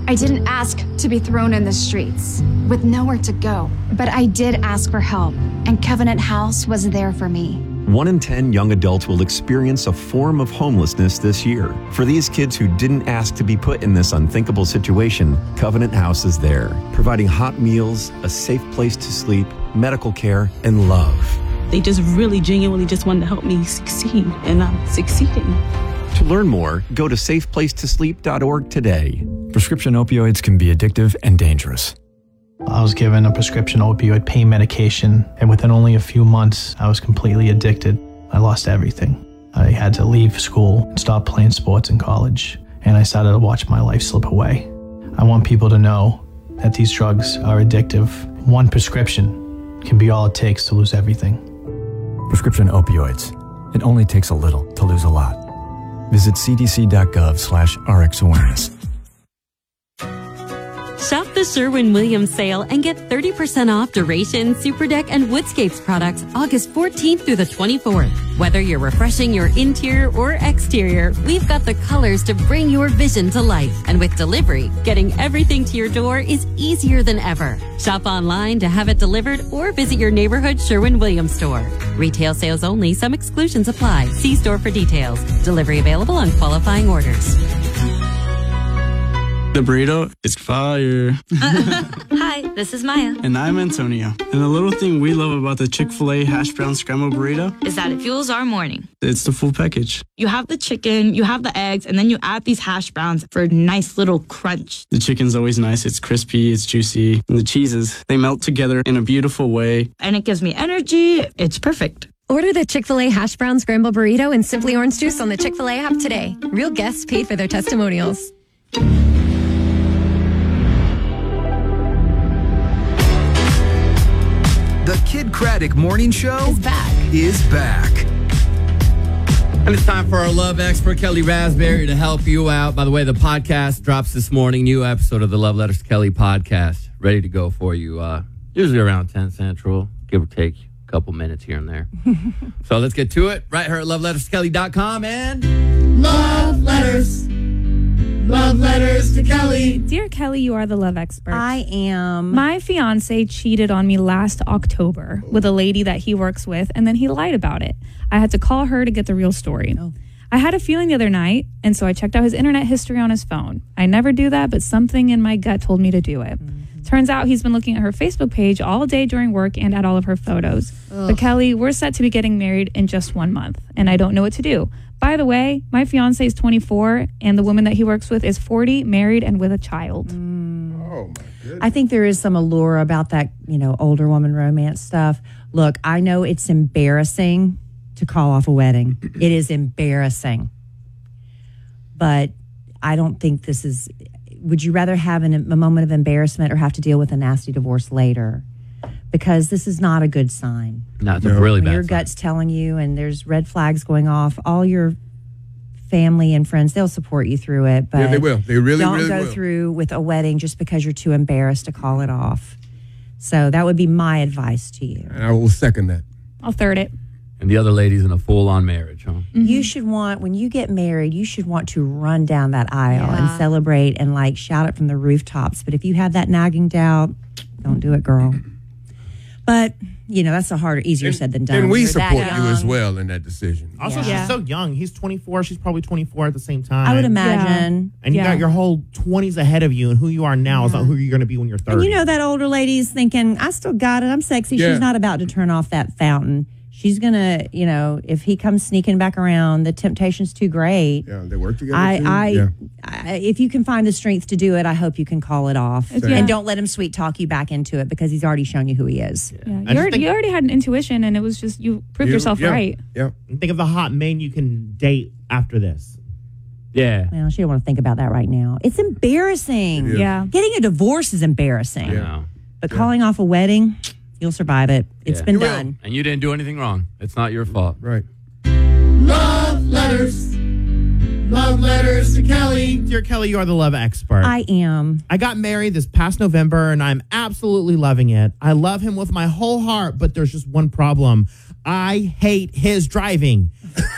I didn't ask to be thrown in the streets with nowhere to go, but I did ask for help, and Covenant House was there for me. 1 in 10 young adults will experience a form of homelessness this year. For these kids who didn't ask to be put in this unthinkable situation, Covenant House is there, providing hot meals, a safe place to sleep, medical care, and love. They just really genuinely just wanted to help me succeed, and I'm succeeding. To learn more, go to safeplacetosleep.org today. Prescription opioids can be addictive and dangerous. I was given a prescription opioid pain medication, and within only a few months, I was completely addicted. I lost everything. I had to leave school and stop playing sports in college, and I started to watch my life slip away. I want people to know that these drugs are addictive. One prescription can be all it takes to lose everything. Prescription opioids. It only takes a little to lose a lot. Visit cdc.gov/RxAwareness. Shop the Sherwin-Williams sale and get 30% off Duration, Superdeck, and Woodscapes products August 14th through the 24th. Whether you're refreshing your interior or exterior, we've got the colors to bring your vision to life. And with delivery, getting everything to your door is easier than ever. Shop online to have it delivered or visit your neighborhood Sherwin-Williams store. Retail sales only. Some exclusions apply. See store for details. Delivery available on qualifying orders. The burrito is fire. Hi, this is Maya. And I'm Antonio. And the little thing we love about the Chick-fil-A hash brown scrambled burrito is that it fuels our morning. It's the full package. You have the chicken, you have the eggs, and then you add these hash browns for a nice little crunch. The chicken's always nice. It's crispy, it's juicy. And the cheeses, they melt together in a beautiful way. And it gives me energy. It's perfect. Order the Chick-fil-A hash brown scrambled burrito and Simply Orange Juice on the Chick-fil-A app today. Real guests paid for their testimonials. The Kid Craddock Morning Show is back. And it's time for our love expert, Kelly Raspberry, to help you out. By the way, the podcast drops this morning. New episode of the Love Letters to Kelly podcast. Ready to go for you. Usually around 10 Central, give or take a couple minutes here and there. So let's get to it. Write her at loveletterskelly.com and... Love Letters. Love Letters to Kelly. Dear Kelly, you are the love expert. I am. My fiance cheated on me last October with a lady that he works with, and then he lied about it. I had to call her to get the real story. I had a feeling the other night, and so I checked out his internet history on his phone. I never do that, but something in my gut told me to do it. Turns out he's been looking at her Facebook page all day during work and at all of her photos. But Kelly, we're set to be getting married in just 1 month, and I don't know what to do. By the way, my fiance is 24, and the woman that he works with is 40, married, and with a child. Oh, my goodness. I think there is some allure about that, older woman romance stuff. Look, I know it's embarrassing to call off a wedding. It is embarrassing. But I don't think this is... Would you rather have a moment of embarrassment or have to deal with a nasty divorce later? Because this is not a good sign. No, it's a really bad sign. Your gut's telling you and there's red flags going off. All your family and friends, they'll support you through it. But yeah, they will. They really will. Don't go through with a wedding just because you're too embarrassed to call it off. So that would be my advice to you. And I will second that. I'll third it. And the other lady's in a full-on marriage, huh? Mm-hmm. You should want, when you get married, you should want to run down that aisle and celebrate and shout it from the rooftops. But if you have that nagging doubt, don't do it, girl. But, that's easier said than done. And we support you as well in that decision. Also, she's so young. He's 24. She's probably 24 at the same time. I would imagine. Yeah. And you got your whole 20s ahead of you, and who you are now is not who you're going to be when you're 30. And that older lady's thinking, I still got it. I'm sexy. Yeah. She's not about to turn off that fountain. She's going to, if he comes sneaking back around, the temptation's too great. Yeah, they work together. If you can find the strength to do it, I hope you can call it off. And don't let him sweet talk you back into it because he's already shown you who he is. Yeah. You already had an intuition, and it was just, you proved yourself right. Yeah. And think of the hot men you can date after this. Yeah. Well, she don't want to think about that right now. It's embarrassing. Yeah. Getting a divorce is embarrassing. Yeah. But calling off a wedding... You'll survive it. It's been done. And you didn't do anything wrong. It's not your fault. Right. Love Letters. Love Letters to Kelly. Dear Kelly, you are the love expert. I am. I got married this past November, and I'm absolutely loving it. I love him with my whole heart, but there's just one problem. I hate his driving.